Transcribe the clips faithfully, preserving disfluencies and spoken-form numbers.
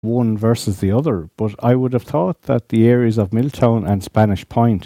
one versus the other, but I would have thought that the areas of Milltown and Spanish Point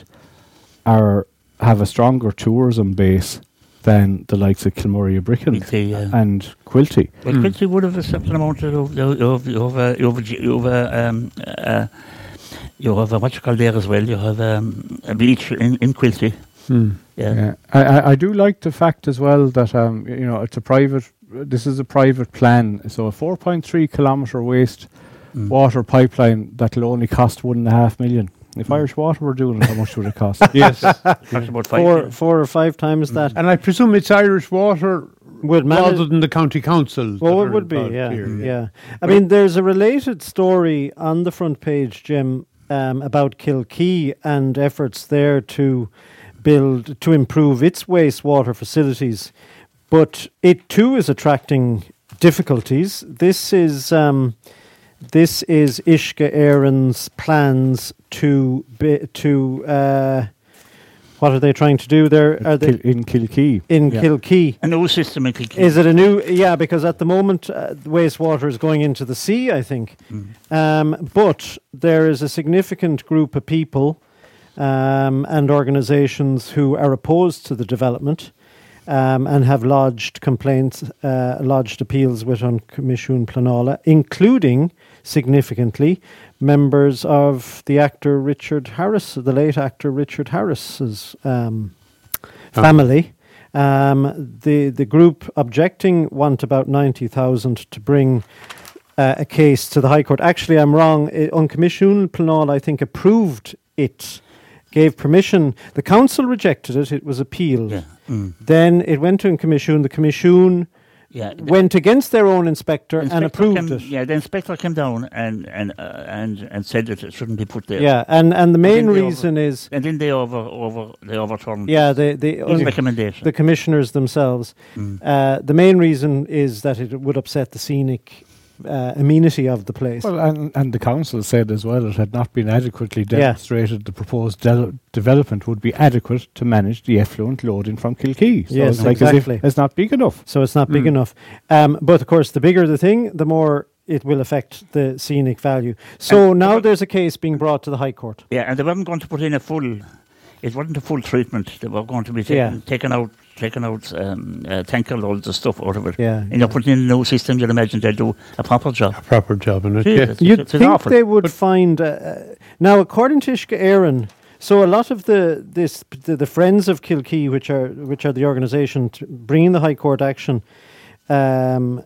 are have a stronger tourism base than the likes of Kilmurray Bricken Quilty, yeah. and Quilty. Well, mm. Quilty would have a certain amount of of of of um uh, you have a, what you call there as well. You have um, a beach in in Quilty. Hmm. Yeah, yeah. I I do like the fact as well that um you know it's a private. This is a private plan, so a four point three kilometre waste mm. water pipeline that'll only cost one and a half million. If mm. Irish Water were doing it, how much would it cost? Yes, about five, four, yeah. four or five times mm. that. And I presume it's Irish Water would rather than the county council. Well, it would be, yeah, here, yeah. yeah. I mean, there's a related story on the front page, Jim, um, about Kilkee and efforts there to build to improve its wastewater facilities. But it too is attracting difficulties. This is um, this is Uisce Éireann's plans to be, to uh, what are they trying to do there? Are they in Kilkee? In yeah. Kilkee, a new system in Kilkee. Is it a new? Yeah, because at the moment uh, wastewater is going into the sea, I think. Mm. Um, but there is a significant group of people um, and organisations who are opposed to the development. Um, and have lodged complaints, uh, lodged appeals with An Comisiún Pleanála, including, significantly, members of the actor Richard Harris, the late actor Richard Harris's um, family. Um, the the group objecting want about ninety thousand to bring uh, a case to the High Court. Actually, I'm wrong. An Comisiún Pleanála, I think, approved it. Gave permission. The council rejected it. It was appealed. Yeah. Mm. Then it went to a commission. The commission yeah, went against their own inspector, inspector and approved came, it. Yeah, the inspector came down and and uh, and and said that it shouldn't be put there. Yeah, and, and the main and reason over, is, and then they over over they overturned. Yeah, the the his recommendation. The commissioners themselves. Mm. Uh, the main reason is that it would upset the scenic Uh, amenity of the place. Well, and, and the council said as well it had not been adequately demonstrated yeah. the proposed de- development would be adequate to manage the effluent loading from Kilkee. So yes, it's like exactly. as if it's not big enough. So it's not mm. big enough. Um, but of course, the bigger the thing, the more it will affect the scenic value. So and now there's a case being brought to the High Court. Yeah, and they weren't going to put in a full. It wasn't a full treatment. They were going to be taken, yeah. taken out. Taking out um, uh, tanker loads of stuff out of it. Yeah, and yeah. you're putting in a new system, you'd imagine they'd do a proper job. A proper job, in it. Jeez, Yeah. it's, You'd it's think awful. they would but find... Uh, now, according to Uisce Éireann, so a lot of the this the, the Friends of Kilkee, which are which are the organisation bringing the High Court action, um,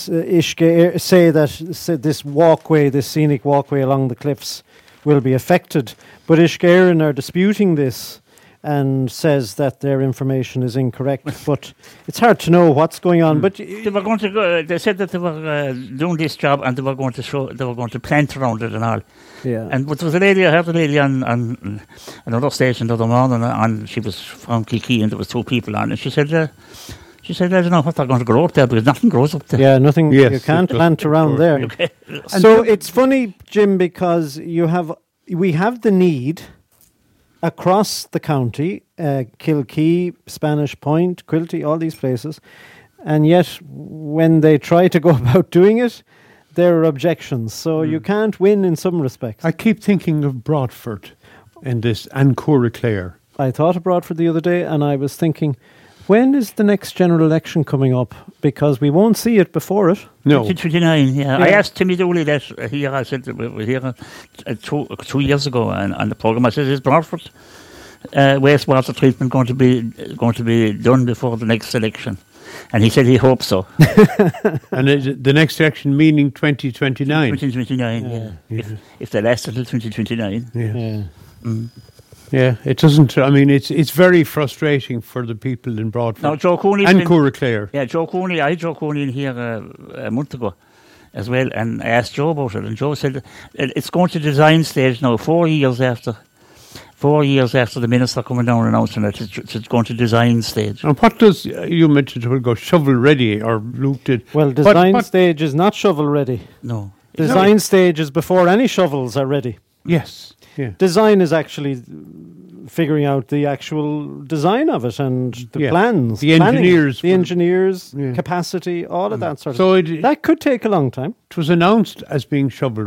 Uisce say that say this walkway, this scenic walkway along the cliffs will be affected. But Uisce Éireann are disputing this and says that their information is incorrect, but it's hard to know what's going on. Mm. But y- they were going to go. They said that they were uh, doing this job, and they were going to show. They were going to plant around it and all. Yeah. And but there was a lady. I heard a lady on, on another station the other morning, and she was from Kilkee, and there was two people on, and she said. Uh, She said, I don't know what they're going to grow up there, because nothing grows up there. Yeah, nothing. Yes, you can't plant around there. Okay. So it's funny, Jim, because you have we have the need across the county, uh, Kilkee, Spanish Point, Quilty, all these places, and yet when they try to go about doing it, there are objections. So mm. you can't win in some respects. I keep thinking of Broadford in this, and Curraclare. I thought of Broadford the other day, and I was thinking, when is the next general election coming up? Because we won't see it before it. No. twenty twenty-nine, yeah. yeah. I asked Timmy Dooley that uh, here. I said, we were here uh, two, uh, two years ago on, on the programme. I said, is Broadford uh, wastewater treatment going to be uh, going to be done before the next election? And he said he hopes so. And is it the next election meaning twenty twenty-nine? twenty twenty-nine, yeah. yeah. yeah. If, if they last until twenty twenty-nine. Yeah. Yeah. Mm. Yeah, it doesn't. I mean, it's it's very frustrating for the people in Broadford. Now, Joe Cooney and Curraclare. Yeah, Joe Cooney. I had Joe Cooney in here uh, a month ago as well, and I asked Joe about it, and Joe said it's going to design stage now. Four years after, four years after the minister coming down and announcing it, it's, it's going to design stage. And what does uh, you mentioned it will go shovel ready or looted? Well, design what, what stage is not shovel ready. No, design no. stage is before any shovels are ready. Yes. Yeah. Design is actually figuring out the actual design of it and the Yeah. plans, The planning, engineers the were- engineers, Yeah. capacity, all of that sort of. So it, That could take a long time. it was announced as being shovel